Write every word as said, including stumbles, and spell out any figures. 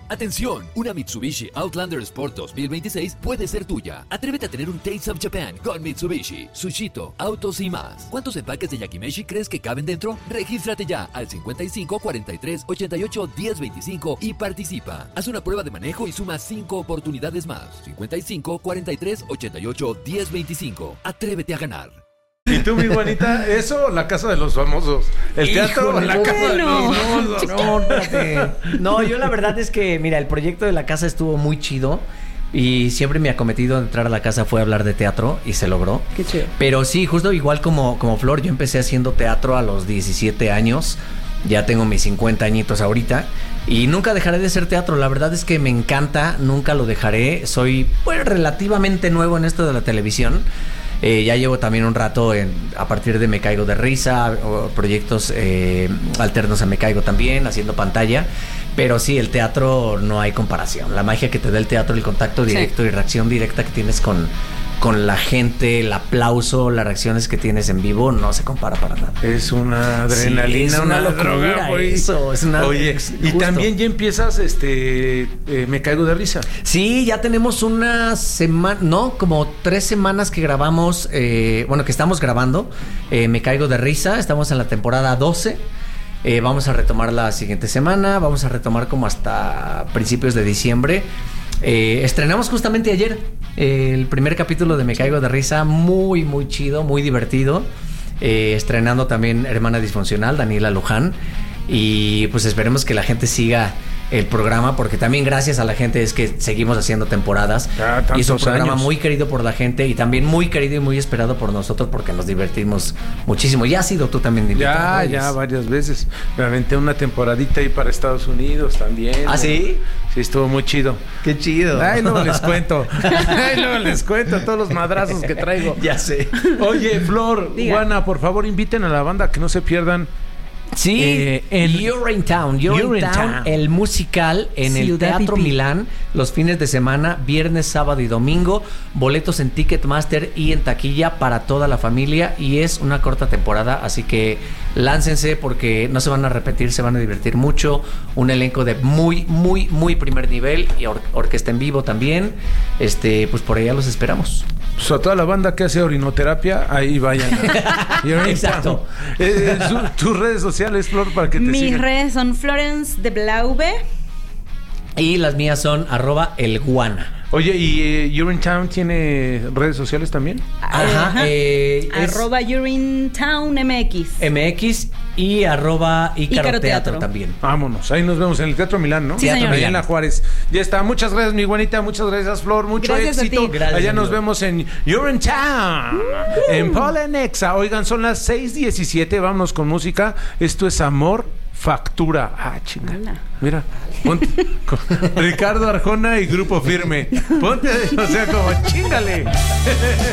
Atención, una Mitsubishi Outlander Sport dos mil veintiséis puede ser tuya. Atrévete a tener un Taste of Japan con Mitsubishi, Sushito, autos y más. ¿Cuántos empaques de Yakimeshi crees que caben dentro? Regístrate ya al cincuenta y cinco, cuarenta y tres, ochenta y ocho, diez veinticinco y participa. Haz una prueba de manejo y suma cinco oportunidades más. cincuenta y cinco, cuarenta y tres, ochenta y ocho, diez veinticinco. Atrévete a ganar. ¿Y tú, mi Juanita? ¿Eso o la casa de los famosos? ¿El teatro o la no, casa de no, los famosos? No, espérate. No, yo la verdad es que, mira, el proyecto de la casa estuvo muy chido. Y siempre mi acometido de entrar a la casa fue hablar de teatro y se logró. Qué chido. Pero sí, justo igual como, como Flor, yo empecé haciendo teatro a los diecisiete años. Ya tengo mis cincuenta añitos ahorita. Y nunca dejaré de ser teatro. La verdad es que me encanta, nunca lo dejaré. Soy pues relativamente nuevo en esto de la televisión. Eh, ya llevo también un rato en, a partir de Me Caigo de Risa, o proyectos eh, alternos a Me Caigo también, haciendo pantalla. Pero sí, el teatro no hay comparación. La magia que te da el teatro, el contacto directo sí. y reacción directa que tienes con, con la gente, el aplauso, las reacciones que tienes en vivo, no se compara para nada. Es una adrenalina, sí, es una, una droga, güey. Eso, es una... Oye, y también ya empiezas, este, eh, Me Caigo de Risa. Sí, ya tenemos una semana, no, como tres semanas que grabamos, eh, bueno, que estamos grabando, eh, Me Caigo de Risa, estamos en la temporada doce. Eh, vamos a retomar la siguiente semana, vamos a retomar como hasta principios de diciembre. Eh, estrenamos justamente ayer eh, el primer capítulo de Me Caigo de Risa, muy, muy chido, muy divertido. Eh, estrenando también Hermana Disfuncional, Daniela Luján. Y pues esperemos que la gente siga el programa, porque también gracias a la gente es que seguimos haciendo temporadas. Ah, y es un programa años. muy querido por la gente y también muy querido y muy esperado por nosotros porque nos divertimos muchísimo. Ya has sido tú también invitado. Ya, ¿no? ya, varias veces. Me aventé una temporadita ahí para Estados Unidos también. ¿Ah, sí? Sí, estuvo muy chido. Qué chido. Ay, luego les cuento. Ay, luego les cuento todos los madrazos que traigo. Ya sé. Oye, Flor, Diga. Juana, por favor, inviten a la banda que no se pierdan. Sí, eh, en You're in Town, You're, You're in Town, Town, el musical en Ciudad el Teatro Pipí. Milán, los fines de semana, viernes, sábado y domingo, boletos en Ticketmaster y en taquilla para toda la familia, y es una corta temporada, así que láncense porque no se van a repetir, se van a divertir mucho, un elenco de muy, muy, muy primer nivel y or- orquesta en vivo también, este, pues por allá los esperamos. Pues a toda la banda que hace orinoterapia, ahí vayan. Exacto. Eh, su, tus redes sociales, Flor, para que te Mis sigan. redes son Florence de Blaube. Y las mías son arroba el guana. Oye, ¿y eh, You're in Town tiene redes sociales también? Ajá. Ajá. Eh, arroba You're in Town M X. M X y arroba Ícaro, Ícaro Teatro, Teatro también. Vámonos, ahí nos vemos en el Teatro Milán, ¿no? Sí, Teatro señor. Ahí en la Juárez. Ya está, muchas gracias, mi Juanita, muchas gracias, Flor, mucho Gracias a éxito. ti. Gracias, Allá nos amigo. vemos en You're in Town, uh-huh. en Polenexa. Oigan, son las seis diecisiete, vámonos con música. Esto es Amor Factura. Ah, chinga. Hola. Mira, ponte con Ricardo Arjona y Grupo Firme. Ponte, o sea, como chingale.